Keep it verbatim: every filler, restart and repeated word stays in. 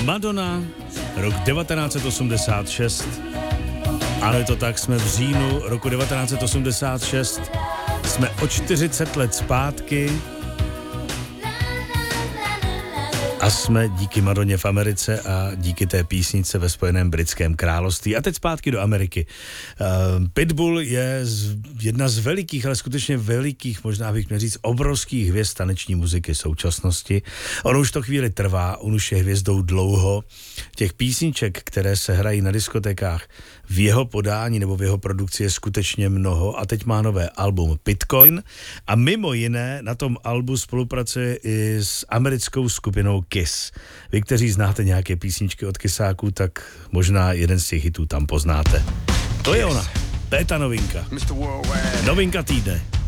Madonna, rok devatenáct set osmdesát šest. Ano, je to tak, jsme v říjnu roku devatenáct set osmdesát šest. Jsme o čtyřicet let zpátky. A jsme díky Madoně v Americe a díky té písničce ve Spojeném britském království. A teď zpátky do Ameriky. Uh, Pitbull je z, jedna z velikých, ale skutečně velikých, možná bych měl říct, obrovských hvězd taneční muziky současnosti. On už to chvíli trvá, on už je hvězdou dlouho. Těch písniček, které se hrají na diskotékách v jeho podání nebo v jeho produkci je skutečně mnoho a teď má nové album Bitcoin a mimo jiné na tom albu spolupracuje i s americkou skupinou Kiss. Vy, kteří znáte nějaké písničky od Kissáků, tak možná jeden z těch hitů tam poznáte. To je ona, to je ta novinka. Novinka týdne.